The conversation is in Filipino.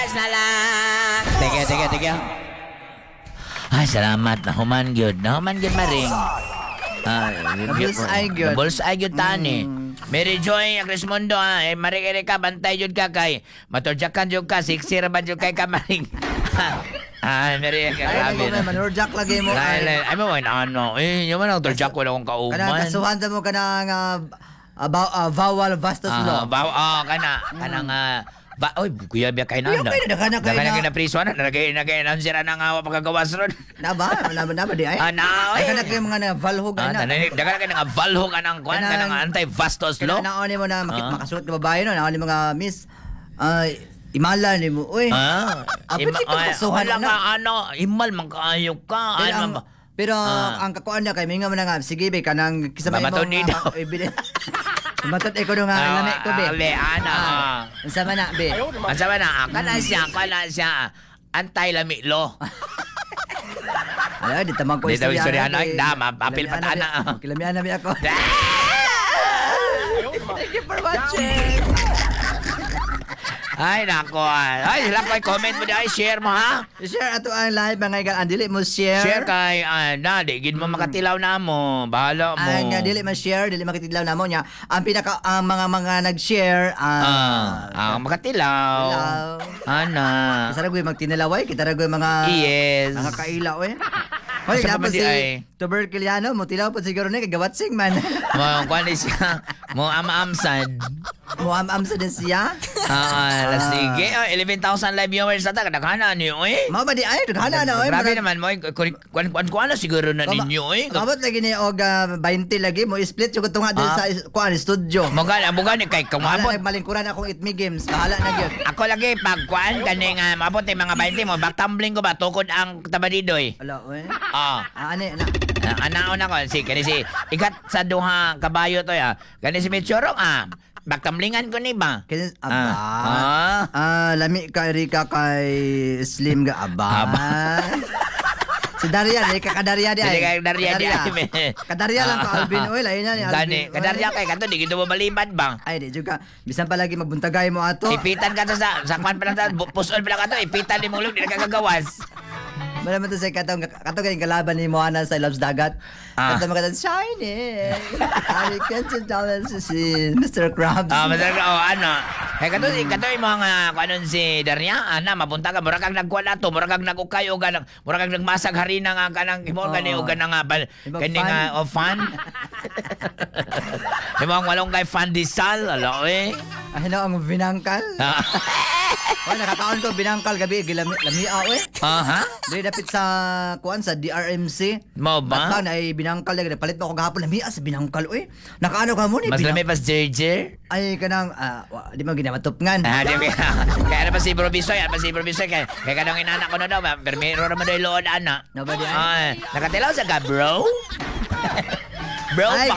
na lang. Teka. Ay, salamat. Nahuman gyud maring. Nabulsay gyud. Nabulsay gyud tani. Mary Joy Agresmondo maring ka bantay jud ka kay maturjakan jud ka siksir ba jud kay ka maring. Mary ka Ay, grabe na. manurjak lagi mo. Ay mo ano yung man turjak ko lang akong Kanang kauman. kasuhan mo kanang vowel vastus law. Kanang oy, kuya biya kay nanda. Kuya, kay na, kay na. Kay na priso na, nagay na sira nang pagkagawas ron. Naba di ay. Oy. Ay kanang mga valhog na. Dagan ka nga valhog anang kuan Kanang- kanang anti-vastos law. Naoni mo na makasuot ka babae no, naoni mga miss. Imala ni mo. Uy. Pwede ka kasuhan Wala na. ka imal man kaayo ka. Pero ang kakuan na kay minga mo na nga sige be kanang kisabay mo. Mamatoni daw. Matot ko nga lami ko be. Unsa man na be? Asa ba na? Kana siya anti-lami law. Ala di tamang ko Di daw istorya na, papil patana. Kilamian na mi ako. Thank you for watching. Ay, nako. Ay, sila ko comment mo dahil. Share mo, ha? Share ato ang live mga ikan. Dili mo share. Share kay, di, gid mo makatilaw na mo. Bahala mo. Ang dili man share, dili makitidlaw na mo niya. Ang pinaka ang mga nag-share makatilaw. Ana. Kita ra gyud magtinalaway, kita ra gyud mga Yes. mga kailaw eh. Hoy, Asa pa dapat man di si ay? Tuberculiano mo tilaw po siguro ni kagawatsing man. Mo, kuan ni siya. Mo ama-amsad. Muam sa din siya. Sige. 11,000 live viewers na ta. Kadaghanan niyo, eh. Mao ba di ay daghan na oy. Grabe naman mo. Kuan na siguro na ninyo, eh. Kabot lagi ni og 20 lagi mo split yung tunga din sa kuan studio. Bugan ni kay Wala kumabot. malingkuran akong Itme Games. Bahala na gyud. Ako lagi pagkuan kaning maabot yung mga 20 mo. Back-tumbling ko ba? Tukod ang tabadidoy. Wala oy. Ani. Ani na. Anaon ako. Kani si ikat sa duha kabayo to ya. Kani si Mitchorong Back-tumblingan ko ni ba? Kaya lami kay Rika kay Slim ga aba. Si Daria, Kadarya di ay. Kay Daria di ay. Kadarya lang ko Alvin oy, lain na ni Alvin. Gani, kadarya kay kanto di gito mo balibad ba? Ay di juga. Bisan pa lagi magbuntagay mo ato. Ipitan ka to sa kwan pa lang sa pusol pa lang ka to. Ipitan ni mulog di nakagagawas. Wala man to sa katong kayong kalaban ni Moana sa Loves Dagat. Katong mga shining. I can't tell si Mr. Krabs. Ano? Kay kato yung mga kanon si Daria, mapunta ka, murag kang nagkuhan ato, murag kang nagukay o ganang, murag kang nagmasag harina nga kanang, imo gani o ganang kani nga, fan. Imo ang walong kay fan disal, alo eh. Ano ang binangkal? Oh, nakakaon ko binangkal gabi gilami eh. Dili dapit sa kuan sa DRMC. Mo ba? At na ay binangkal lagi palit mo ako gahapon lami sa binangkal oy. Nakaano ka mo ni? Mas lami pas Jerjer? Ay kanang di mo ginamatupngan. Kaya na pa si Provisoy, kaya kanang inanak ko na daw, permiro naman daw ilood, ana. Nobody ay. Nakatilaw sa ka, bro? Bro, Ay,